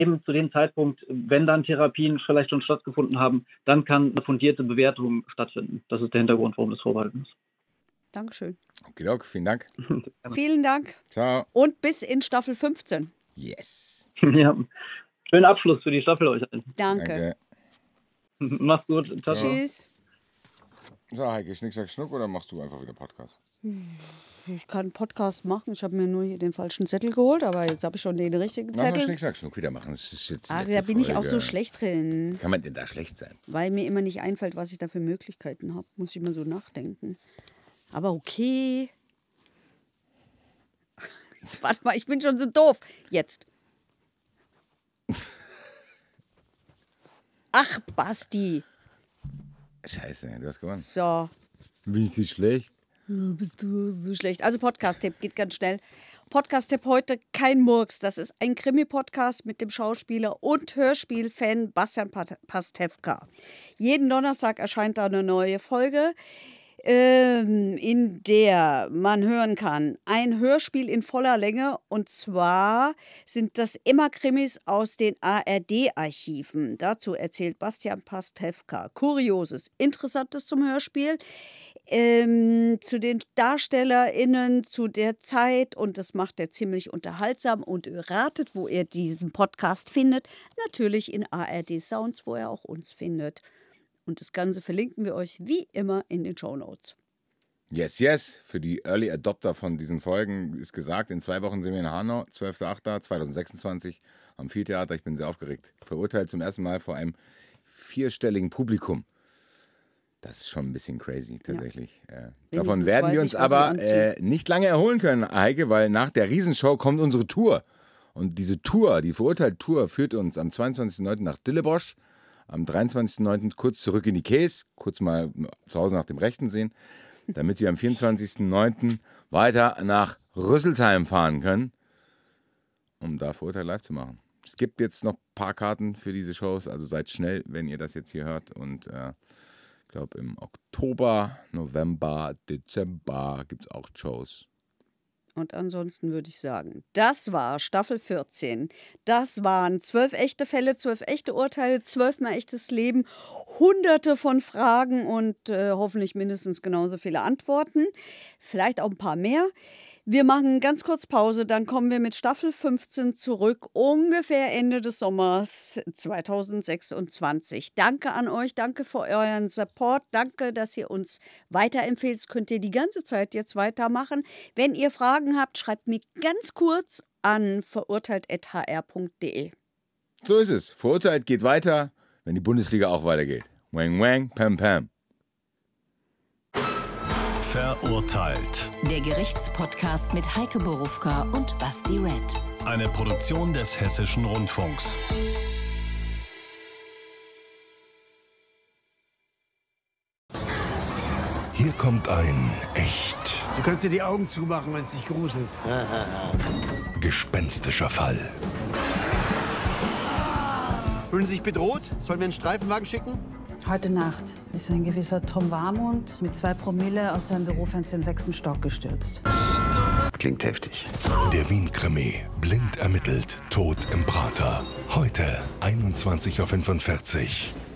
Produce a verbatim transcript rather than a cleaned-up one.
eben zu dem Zeitpunkt, wenn dann Therapien vielleicht schon stattgefunden haben, dann kann eine fundierte Bewertung stattfinden. Das ist der Hintergrund, warum das vorbehalten ist. Dankeschön. Okay, okay, vielen Dank. Vielen Dank. Ciao. Und bis in Staffel fünfzehn. Yes. Ja. Schönen Abschluss für die Staffel euch allen. Danke. Danke. Mach's gut. Ciao. Tschüss. So, Heike, Schnick, Schnack, Schnuck oder machst du einfach wieder Podcast? Ich kann einen Podcast machen. Ich habe mir nur hier den falschen Zettel geholt, aber jetzt habe ich schon den richtigen Mach mal Zettel. Schnick, Schnack, Schnuck wieder machen. Das ist jetzt die Ach, letzte da bin ich auch Folge. so schlecht drin. Kann man denn da schlecht sein? Weil mir immer nicht einfällt, was ich da für Möglichkeiten habe. Muss ich mal so nachdenken. Aber okay. Warte mal, ich bin schon so doof. Jetzt. Ach, Basti. Scheiße, du hast gewonnen. So. Bin ich nicht schlecht? Oh, bist du so schlecht. Also Podcast-Tipp, geht ganz schnell. Podcast-Tipp heute, kein Murks. Das ist ein Krimi-Podcast mit dem Schauspieler und Hörspiel-Fan Bastian Pastewka. Jeden Donnerstag erscheint da eine neue Folge, ähm, in der man hören kann, ein Hörspiel in voller Länge. Und zwar sind das immer Krimis aus den A R D-Archiven. Dazu erzählt Bastian Pastewka Kurioses, Interessantes zum Hörspiel. Ähm, zu den DarstellerInnen, zu der Zeit, und das macht er ziemlich unterhaltsam, und ihr ratet, wo ihr diesen Podcast findet, natürlich in A R D Sounds, wo er auch uns findet. Und das Ganze verlinken wir euch wie immer in den Shownotes. Yes, yes. Für die Early Adopter von diesen Folgen ist gesagt, in zwei Wochen sind wir in Hanau, zwölfter achter zweitausendsechsundzwanzig am Amphitheater. Ich bin sehr aufgeregt. Verurteilt zum ersten Mal vor einem vierstelligen Publikum. Das ist schon ein bisschen crazy, tatsächlich. Ja. Äh, davon werden wir uns ich, aber äh, nicht lange erholen können, Heike, weil nach der Riesenshow kommt unsere Tour. Und diese Tour, die Verurteilt-Tour, führt uns am zweiundzwanzigsten neunten nach Dillebosch, am dreiundzwanzigsten neunten kurz zurück in die Käse, kurz mal zu Hause nach dem Rechten sehen, damit wir am vierundzwanzigsten neunten weiter nach Rüsselsheim fahren können, um da Verurteilt live zu machen. Es gibt jetzt noch ein paar Karten für diese Shows, also seid schnell, wenn ihr das jetzt hier hört. Und äh, ich glaube, im Oktober, November, Dezember gibt es auch Shows. Und ansonsten würde ich sagen, das war Staffel vierzehn. Das waren zwölf echte Fälle, zwölf echte Urteile, zwölfmal echtes Leben, hunderte von Fragen und äh, hoffentlich mindestens genauso viele Antworten. Vielleicht auch ein paar mehr. Wir machen ganz kurz Pause, dann kommen wir mit Staffel fünfzehn zurück, ungefähr Ende des Sommers zweitausendsechsundzwanzig. Danke an euch, danke für euren Support, danke, dass ihr uns weiterempfehlt. Das könnt ihr die ganze Zeit jetzt weitermachen. Wenn ihr Fragen habt, schreibt mir ganz kurz an verurteilt at h r punkt d e. So ist es. Verurteilt geht weiter, wenn die Bundesliga auch weitergeht. Wang, wang, pam, pam. Verurteilt. Der Gerichtspodcast mit Heike Borufka und Basti Red. Eine Produktion des Hessischen Rundfunks. Hier kommt ein echt... Du kannst dir die Augen zumachen, wenn es dich gruselt. gespenstischer Fall. Fühlen Sie sich bedroht? Sollen wir einen Streifenwagen schicken? Heute Nacht ist ein gewisser Tom Warmund mit zwei Promille aus seinem Bürofenster im sechsten Stock gestürzt. Klingt heftig. Der Wien-Krimi. Blind ermittelt. Tod im Prater. Heute einundzwanzig Uhr fünfundvierzig.